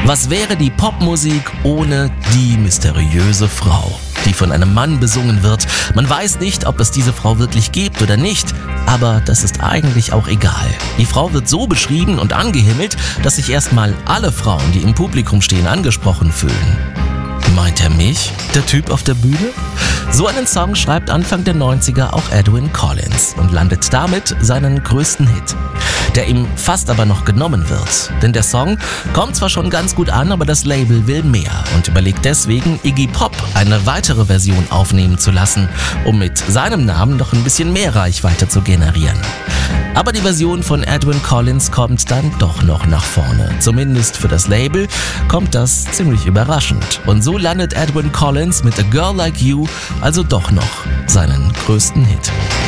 Was wäre die Popmusik ohne die mysteriöse Frau, die von einem Mann besungen wird? Man weiß nicht, ob es diese Frau wirklich gibt oder nicht, aber das ist eigentlich auch egal. Die Frau wird so beschrieben und angehimmelt, dass sich erstmal alle Frauen, die im Publikum stehen, angesprochen fühlen. Meint er mich, der Typ auf der Bühne? So einen Song schreibt Anfang der 90er auch Edwyn Collins und landet damit seinen größten Hit, der ihm fast aber noch genommen wird. Denn der Song kommt zwar schon ganz gut an, aber das Label will mehr und überlegt deswegen, Iggy Pop eine weitere Version aufnehmen zu lassen, um mit seinem Namen noch ein bisschen mehr Reichweite zu generieren. Aber die Version von Edwyn Collins kommt dann doch noch nach vorne. Zumindest für das Label kommt das ziemlich überraschend. Und so landet Edwyn Collins mit A Girl Like You also doch noch seinen größten Hit.